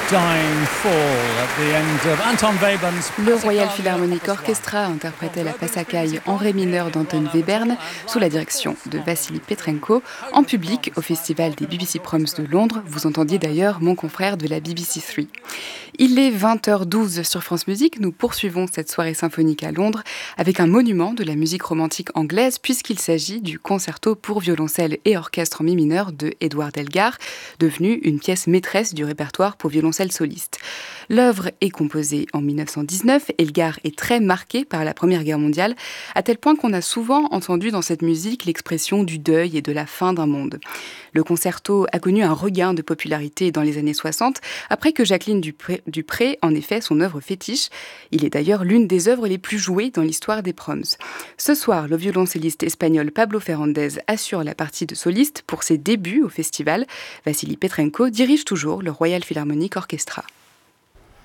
Le Royal Philharmonic Orchestra interprétait la Passacaille en ré mineur d'Anton Webern sous la direction de Vassili Petrenko en public au festival des BBC Proms de Londres. Vous entendiez d'ailleurs mon confrère de la BBC 3. Il est 20h12 sur France Musique. Nous poursuivons cette soirée symphonique à Londres avec un monument de la musique romantique anglaise puisqu'il s'agit du concerto pour violoncelle et orchestre en mi mineur de Edward Elgar, devenu une pièce maîtresse du répertoire pour violoncelle soliste. L'œuvre est composée en 1919. Elgar est très marqué par la Première Guerre mondiale, à tel point qu'on a souvent entendu dans cette musique l'expression du deuil et de la fin d'un monde. Le concerto a connu un regain de popularité dans les années 60, après que Jacqueline Dupré en ait fait son œuvre fétiche. Il est d'ailleurs l'une des œuvres les plus jouées dans l'histoire des proms. Ce soir, le violoncelliste espagnol Pablo Ferrandez assure la partie de soliste pour ses débuts au festival. Vassili Petrenko dirige toujours le Royal Philharmonic Orchestra.